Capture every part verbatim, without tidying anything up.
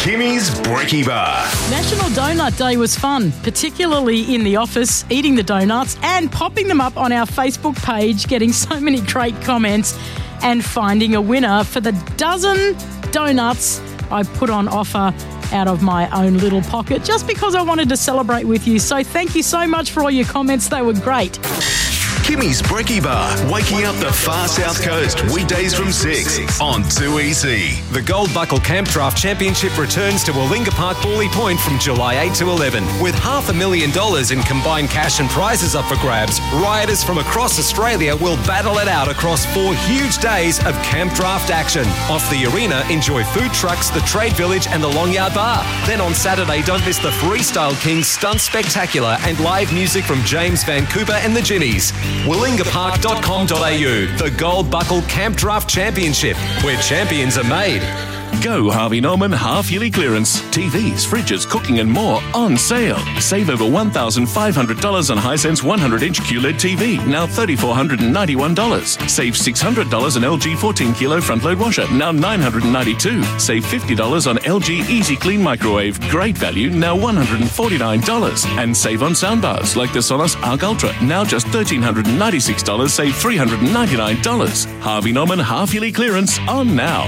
Kimmy's Brekkie Bar. National Donut Day was fun, particularly in the office, eating the donuts and popping them up on our Facebook page, getting so many great comments and finding a winner for the dozen donuts I put on offer out of my own little pocket just because I wanted to celebrate with you. So thank you so much for all your comments. They were great. Kimmy's Brekkie Bar, waking up the far south coast, weekdays from six on two E C. The Gold Buckle Camp Draft Championship returns to Warringah Park Bawley Point from July eighth to eleven. With half a million dollars in combined cash and prizes up for grabs, rioters from across Australia will battle it out across four huge days of camp draft action. Off the arena, enjoy food trucks, the Trade Village and the Long Yard Bar. Then on Saturday, don't miss the Freestyle Kings Stunt Spectacular and live music from James Van Cooper and the Ginnies. Warringah Park dot com dot a u, the Gold Buckle Camp Draft Championship, where champions are made. Go Harvey Norman half-yearly clearance. T Vs, fridges, cooking and more on sale. Save over one thousand five hundred dollars on Hisense one hundred inch Q L E D T V, now three thousand four hundred ninety-one dollars. Save six hundred dollars on L G fourteen kilo front-load washer, now nine hundred ninety-two dollars. Save fifty dollars on L G Easy Clean microwave, great value, now one hundred forty-nine dollars. And save on soundbars like the Sonos Arc Ultra, now just one thousand three hundred ninety-six dollars, save three hundred ninety-nine dollars. Harvey Norman half-yearly clearance on now.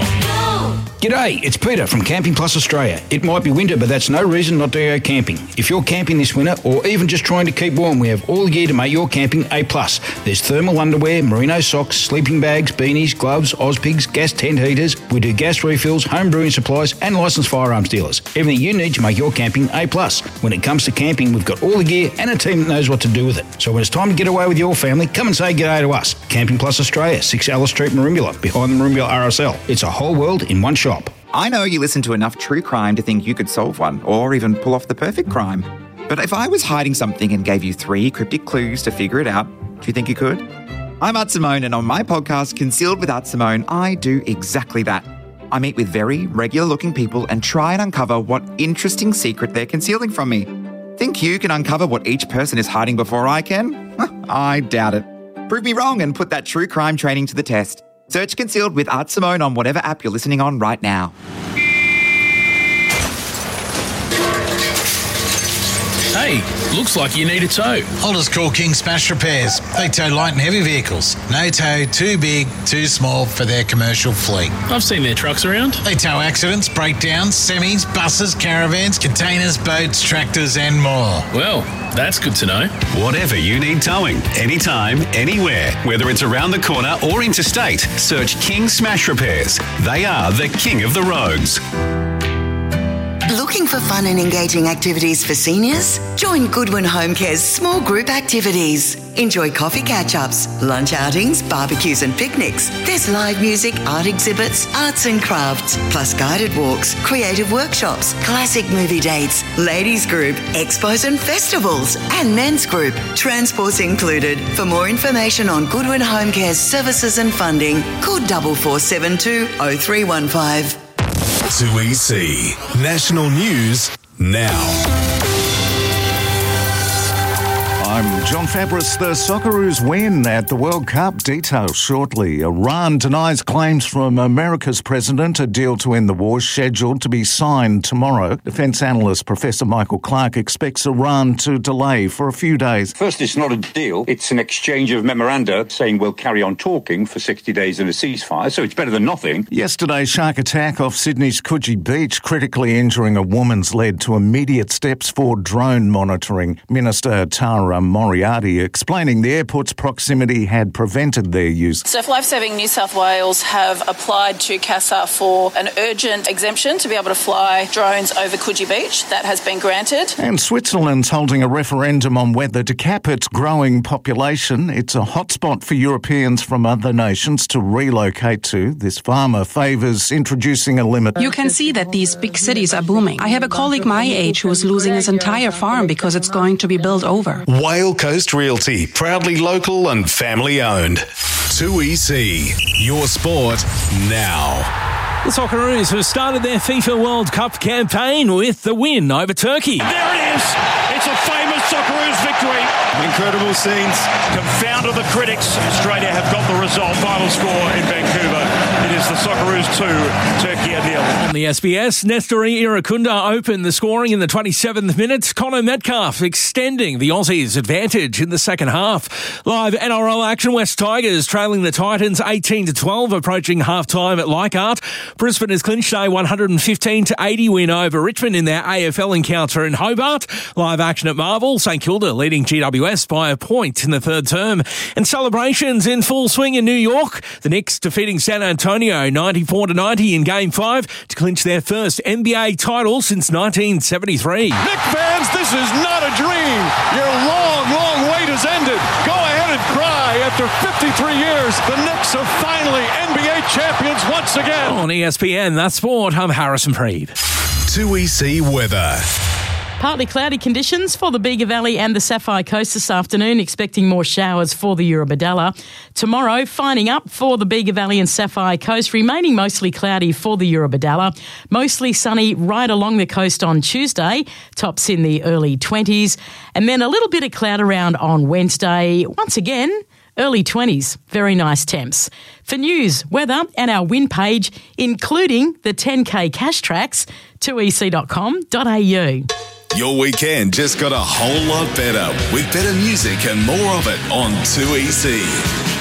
G'day, it's Peter from Camping Plus Australia. It might be winter, but that's no reason not to go camping. If you're camping this winter or even just trying to keep warm, we have all the gear to make your camping A plus. There's thermal underwear, merino socks, sleeping bags, beanies, gloves, Ozpigs, gas tent heaters. We do gas refills, home brewing supplies and licensed firearms dealers. Everything you need to make your camping A plus. When it comes to camping, we've got all the gear and a team that knows what to do with it. So when it's time to get away with your family, come and say g'day to us. Camping Plus Australia, six Alice Street, Merimbula, behind the Merimbula R S L. It's a whole world in one shop. I know you listen to enough true crime to think you could solve one, or even pull off the perfect crime. But if I was hiding something and gave you three cryptic clues to figure it out, do you think you could? I'm Art Simone, and on my podcast, Concealed with Art Simone, I do exactly that. I meet with very regular-looking people and try and uncover what interesting secret they're concealing from me. Think you can uncover what each person is hiding before I can? I doubt it. Prove me wrong and put that true crime training to the test. Search Concealed with Art Simone on whatever app you're listening on right now. Hey, looks like you need a tow. I'll just call King Smash Repairs. They tow light and heavy vehicles. No tow too big, too small for their commercial fleet. I've seen their trucks around. They tow accidents, breakdowns, semis, buses, caravans, containers, boats, tractors and more. Well, that's good to know. Whatever you need towing, anytime, anywhere, whether it's around the corner or interstate, search King Smash Repairs. They are the king of the roads. Looking for fun and engaging activities for seniors? Join Goodwin Home Care's small group activities. Enjoy coffee catch-ups, lunch outings, barbecues and picnics. There's live music, art exhibits, arts and crafts, plus guided walks, creative workshops, classic movie dates, ladies group, expos and festivals, and men's group. Transport's included. For more information on Goodwin Home Care's services and funding, call four four seven two oh three one five. two E C. National News now. I'm John Fabris. The Socceroos win at the World Cup. Details shortly. Iran denies claims from America's president a deal to end the war scheduled to be signed tomorrow. Defence analyst Professor Michael Clark expects Iran to delay for a few days. First, it's not a deal. It's an exchange of memoranda saying we'll carry on talking for sixty days in a ceasefire, so it's better than nothing. Yesterday's shark attack off Sydney's Coogee Beach, critically injuring a woman's led to immediate steps for drone monitoring. Minister Tara Moriarty explaining the airport's proximity had prevented their use. Surf Life Saving New South Wales have applied to CASA for an urgent exemption to be able to fly drones over Coogee Beach. That has been granted. And Switzerland's holding a referendum on whether to cap its growing population. It's a hotspot for Europeans from other nations to relocate to. This farmer favours introducing a limit. You can see that these big cities are booming. I have a colleague my age who is losing his entire farm because it's going to be built over. Whale Coast Realty, proudly local and family owned. two E C, your sport now. The Socceroos have started their FIFA World Cup campaign with the win over Turkey. There it is. It's a famous Socceroos victory. Incredible scenes. Confounded the critics. Australia have got the result. Final score in Vancouver. It is is the Socceroos two, Turkey a nil. On the S B S, Nestori Irakunda opened the scoring in the twenty-seventh minute. Connor Metcalf extending the Aussies' advantage in the second half. Live N R L action, West Tigers trailing the Titans eighteen to twelve, approaching half-time at Leichhardt. Brisbane has clinched a one hundred fifteen to eighty win over Richmond in their A F L encounter in Hobart. Live action at Marvel, St Kilda leading G W S by a point in the third term. And celebrations in full swing in New York. The Knicks defeating San Antonio ninety-four to ninety in Game five to clinch their first N B A title since nineteen seventy-three. Knicks fans, this is not a dream. Your long, long wait has ended. Go ahead and cry. After fifty-three years, the Knicks are finally N B A champions once again. On E S P N, that's sport. I'm Harrison Preeb. two E C weather. Partly cloudy conditions for the Bega Valley and the Sapphire Coast this afternoon, expecting more showers for the Eurobodalla. Tomorrow, fining up for the Bega Valley and Sapphire Coast, remaining mostly cloudy for the Eurobodalla. Mostly sunny right along the coast on Tuesday, tops in the early twenties. And then a little bit of cloud around on Wednesday. Once again, early twenties, very nice temps. For news, weather and our win page, including the ten K cash tracks, two e c dot com dot a u. Your weekend just got a whole lot better with better music and more of it on two E C.